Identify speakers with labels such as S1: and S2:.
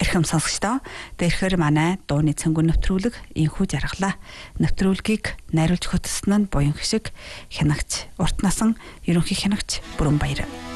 S1: Эрхэм сонсогчдоо тэрхэр манай дууны цэнгүү нэвтрүүлэг инхүү жаргалаа. Нэвтрүүлгийг найруулж хөтлсөн нь буян хишиг хянагч урт насан ерөнхий хянагч Бүрэн Баяр.